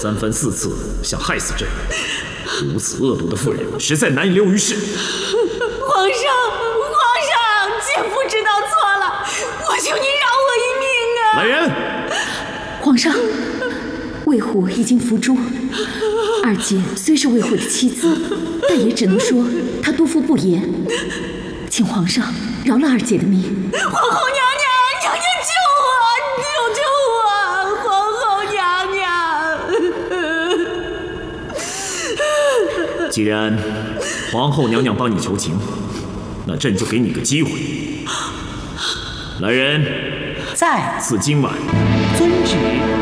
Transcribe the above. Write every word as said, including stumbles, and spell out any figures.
三番四次想害死朕，如此恶毒的妇人，实在难以留于世。 皇上，皇上，姐夫知道错了，我求您饶我一命啊！ 来人！ 皇上，魏虎已经伏诛。二姐虽是魏虎的妻子，但也只能说她督父不严，请皇上饶了二姐的命。 皇后娘娘，娘娘救我，救救我！皇后娘娘。 既然皇后娘娘帮你求情，那朕就给你个机会。来人， 在。 自今晚， 遵旨。